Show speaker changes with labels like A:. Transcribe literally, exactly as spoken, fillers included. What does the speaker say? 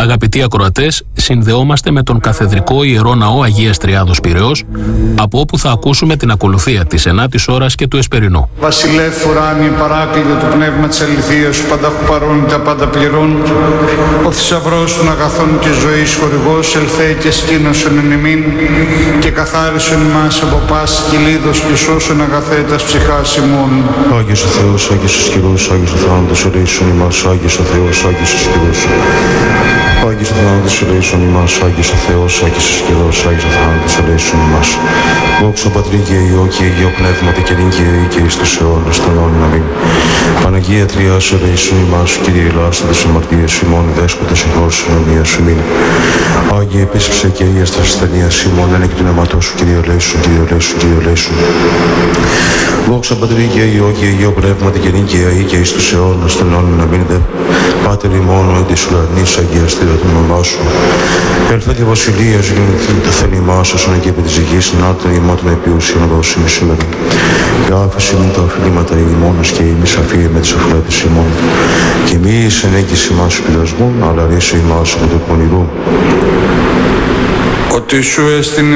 A: Αγαπητοί ακροατές, συνδεόμαστε με τον Καθεδρικό Ιερό Ναό Αγίας Τριάδος Πειραιώς, από όπου θα ακούσουμε την ακολουθία της ενάτης ώρας και του εσπερινού.
B: Βασιλεύ ουράνιε παράκλητο του πνεύμα της αληθείας σου, πανταχού παρών τα πάντα πληρών, ο θησαυρός των αγαθών και ζωής χορηγός, ελθέ και σκήνωσον εν ημίν και καθάρισον ημάς από πάσης κυλίδος και σώσον αγαθέτας ψυχάς ημών.
C: Άγιος ο Θεός, Άγιος ο ισχυρός, Άγιος ο θάνατος ελέησον ημάς, Άγιος ο Θεός, Άγιος ο ισχυρός. Άγιος ο θάνατος ελέησον ημάς, Άγιος ο Θεός, Άγιος ο ισχυρός, Άγιος ο θάνατος ελέησον ημάς. Δόξα Πατρί και Υιό και Υιό Πνεύματι και νυν και αεί και εις τους αιώνας των αιώνων. Αμήν. Παναγία Τριάς ελέησον ημάς, Κύριε ελάστε τις αμαρτίες ημών, Δέσποτε συγχώρησον την ομοία σου μην. Άγιε επίσκεψε και Αγίας τα ασθενείας ημών, εν εκ του αιματός σου, Κύριε ελέησον, Κύριε ελέησον, Κύριε ελέησον. Δόξα Πατρί και Υιό και Υιό Πνεύματι και νυν και αεί και εις τους αιώνας των αιώνων. Αμήν. Πάτερ ημών εν της ουρανής αγιαστήρα το όνομά σου. Ελθέ τη βασιλεία σου γεννηθεί το θέλημά σου, όσον και επί της γης, να τον ημών επιούσιον δώσιμη σήμερα. Και άφησε μην τα οφειλήματα ημώνας και ημείς αφίε με τις οφειλέτες ημών. Και μη εις ενέγγιση μας πειρασμών, αλλά ρίσε ημάς από το πονηρού.
B: Ότι σου έστειν